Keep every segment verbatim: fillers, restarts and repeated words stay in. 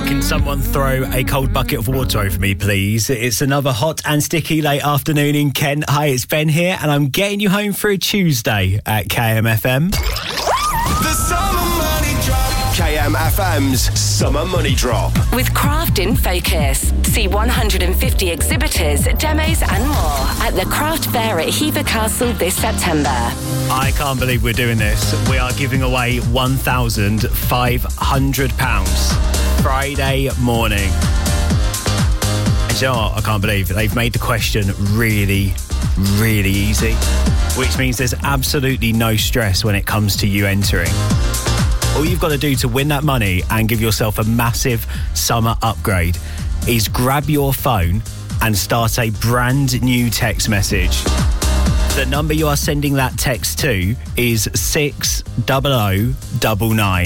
Can someone throw a cold bucket of water over me, please? It's another hot and sticky late afternoon in Kent. Hi, it's Ben here, and I'm getting you home for a Tuesday at K M F M. The Summer Money Drop. K M F M's Summer Money Drop. With Craft in Focus. See one hundred fifty exhibitors, demos and more at the Craft Fair at Hever Castle this September. I can't believe we're doing this. We are giving away one thousand five hundred pounds Friday morning. And you know what? I can't believe they've made the question really, really easy, which means there's absolutely no stress when it comes to you entering. All you've got to do to win that money and give yourself a massive summer upgrade is grab your phone and start a brand new text message. The number you are sending that text to is six double oh nine nine.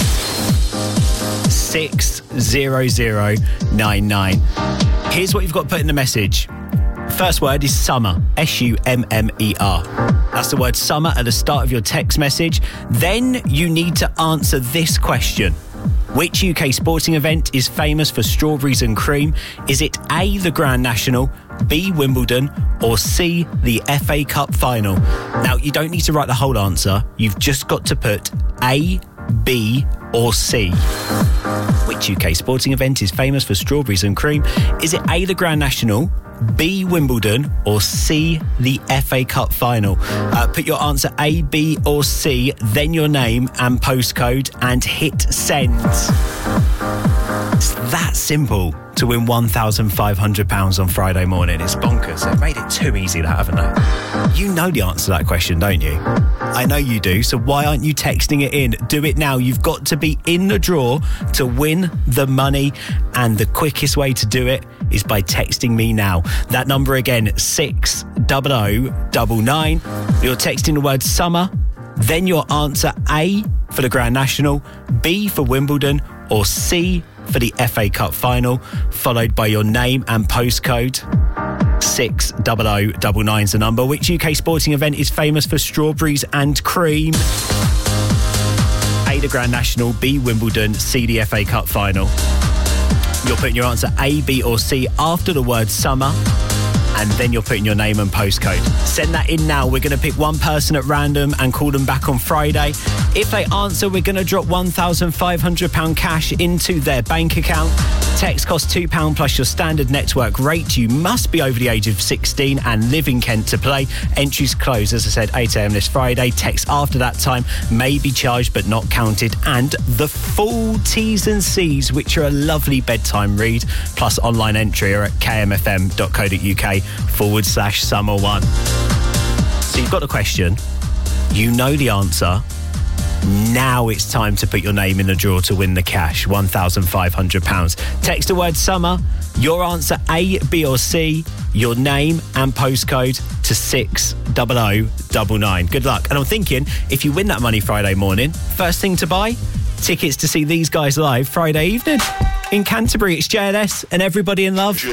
six zero zero nine nine. Here's what you've got to put in the message. First word is summer, S U M M E R. That's the word summer at the start of your text message. Then you need to answer this question. Which U K sporting event is famous for strawberries and cream? Is it A, the Grand National, B, Wimbledon, or C, the F A Cup final? Now, you don't need to write the whole answer. You've just got to put A, B, or C. Which U K sporting event is famous for strawberries and cream? Is it A, the Grand National, B, Wimbledon, or C, the F A Cup final? Uh, put your answer A, B, or C, then your name and postcode, and hit send. It's that simple to win one thousand five hundred pounds on Friday morning. It's bonkers. They've made it too easy, that, haven't they? You know the answer to that question, don't you? I know you do, so why aren't you texting it in? Do it now. You've got to be in the draw to win the money, and the quickest way to do it is by texting me now. That number again, six double oh nine nine. You're texting the word summer, then your answer A for the Grand National, B for Wimbledon, or C for the F A Cup final, followed by your name and postcode. six double oh nine nine's the number. Which U K sporting event is famous for strawberries and cream? A, the Grand National, B, Wimbledon, C, the F A Cup final. You're putting your answer A, B, or C after the word summer, and then you're putting your name and postcode. Send that in now. We're going to pick one person at random and call them back on Friday. If they answer, we're going to drop one thousand five hundred pounds cash into their bank account. Text costs two pounds plus your standard network rate. You must be over the age of sixteen and live in Kent to play. Entries close, as I said, eight a.m. this Friday. Text after that time may be charged but not counted. And the full T's and C's, which are a lovely bedtime read, plus online entry, are at kmfm.co.uk forward slash summer one. So you've got the question. You know the answer. Now it's time to put your name in the draw to win the cash, one thousand five hundred pounds. Text the word summer, your answer A, B or C, your name and postcode to six double oh nine nine. Good luck. And I'm thinking, if you win that money Friday morning, first thing to buy, tickets to see these guys live Friday evening in Canterbury. It's J L S and Everybody in Love.